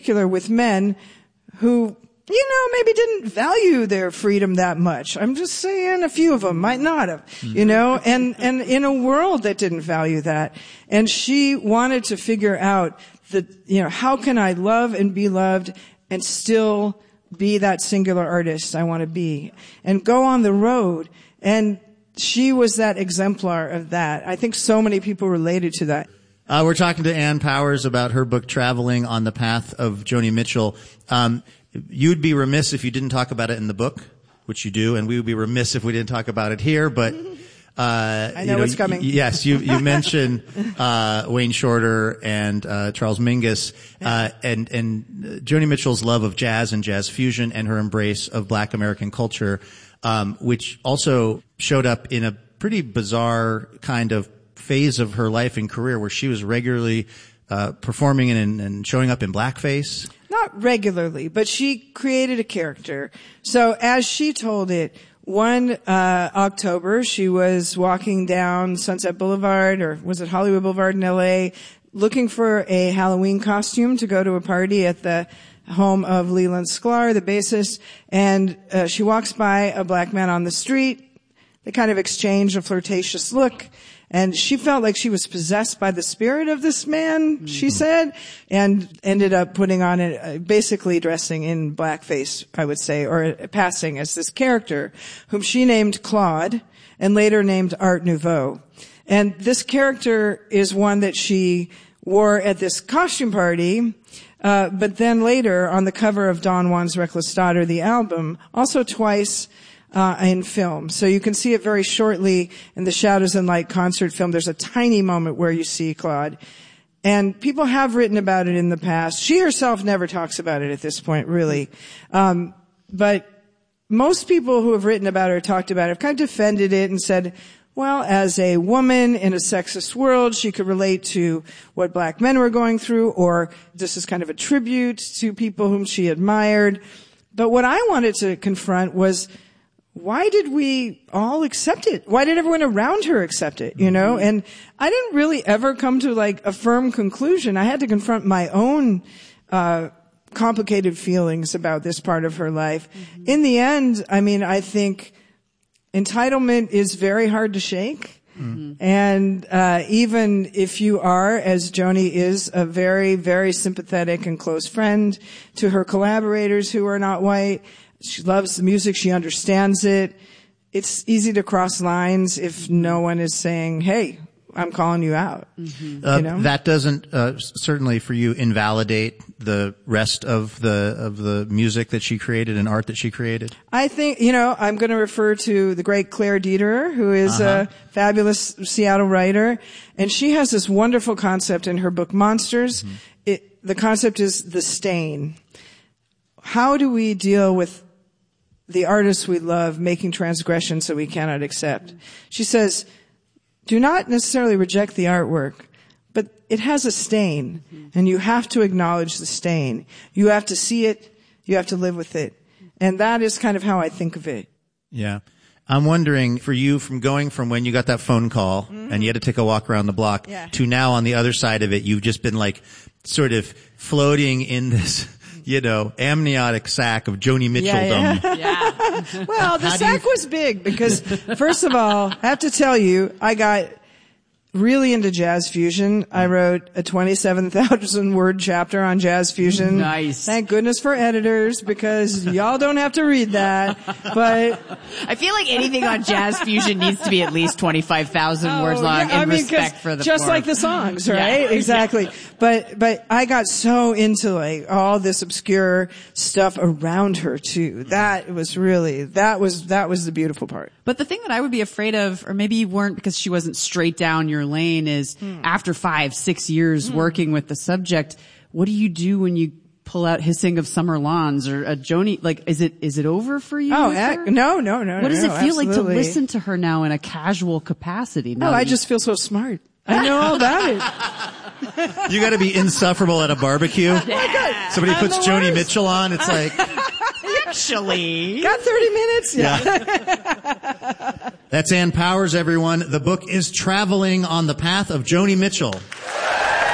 with men who, maybe didn't value their freedom that much. I'm just saying a few of them might not have, and in a world that didn't value that. And she wanted to figure out how can I love and be loved and still be that singular artist I want to be and go on the road. And she was that exemplar of that. I think so many people related to that. We're talking to Ann Powers about her book, Traveling on the Path of Joni Mitchell. You'd be remiss if you didn't talk about it in the book, which you do, and we would be remiss if we didn't talk about it here, but I know what's coming. Yes, you mentioned Wayne Shorter and Charles Mingus, and Joni Mitchell's love of jazz and jazz fusion and her embrace of Black American culture, which also showed up in a pretty bizarre kind of phase of her life and career where she was regularly performing and showing up in blackface. Not regularly, but she created a character. So as she told it, one October, she was walking down Sunset Boulevard, or was it Hollywood Boulevard in L.A., looking for a Halloween costume to go to a party at the home of Leland Sklar, the bassist, and she walks by a black man on the street. They kind of exchange a flirtatious look. And she felt like she was possessed by the spirit of this man, she said, and ended up putting on it, basically dressing in blackface, I would say, or passing as this character, whom she named Claude, and later named Art Nouveau. And this character is one that she wore at this costume party, but then later, on the cover of Don Juan's Reckless Daughter, the album, also twice in film. So you can see it very shortly in the Shadows and Light concert film. There's a tiny moment where you see Claude. And people have written about it in the past. She herself never talks about it at this point, really. But most people who have written about it or talked about it have kind of defended it and said, well, as a woman in a sexist world, she could relate to what black men were going through, or this is kind of a tribute to people whom she admired. But what I wanted to confront was, why did we all accept it? Why did everyone around her accept it, And I didn't really ever come to a firm conclusion. I had to confront my own complicated feelings about this part of her life. Mm-hmm. In the end, I think entitlement is very hard to shake. Mm-hmm. And even if you are, as Joni is, a very, very sympathetic and close friend to her collaborators who are not white, she loves the music. She understands it. It's easy to cross lines if no one is saying, hey, I'm calling you out. Mm-hmm. That doesn't, certainly for you, invalidate the rest of the music that she created and art that she created? I think, I'm going to refer to the great Claire Dederer, who is a fabulous Seattle writer. And she has this wonderful concept in her book, Monsters. Mm-hmm. The concept is the stain. How do we deal with the artists we love making transgressions that we cannot accept? She says, do not necessarily reject the artwork, but it has a stain, and you have to acknowledge the stain. You have to see it. You have to live with it. And that is kind of how I think of it. Yeah. I'm wondering, for you, from going from when you got that phone call and you had to take a walk around the block to now on the other side of it, you've just been sort of floating in this amniotic sac of Joni Mitchelldom. Yeah. Well, the sack was big because, first of all, I have to tell you, I got really into jazz fusion. I wrote a 27,000 word chapter on jazz fusion. Nice. Thank goodness for editors, because y'all don't have to read that. But I feel like anything on jazz fusion needs to be at least 25,000 words long in respect for the just form. Like the songs, right? Yeah. Exactly. But I got so into all this obscure stuff around her too. That was the beautiful part. But the thing that I would be afraid of, or maybe you weren't because she wasn't straight down your lane, is after 5-6 years working with the subject, what do you do when you pull out Hissing of Summer Lawns or a Joni? Is it over for you? Oh, no. What does it feel like to listen to her now in a casual capacity? I just feel so smart. I know all about it. You got to be insufferable at a barbecue. Yeah. Somebody puts Joni Mitchell on. It's like, actually, got 30 minutes. Yeah. That's Ann Powers, everyone. The book is Traveling on the Path of Joni Mitchell.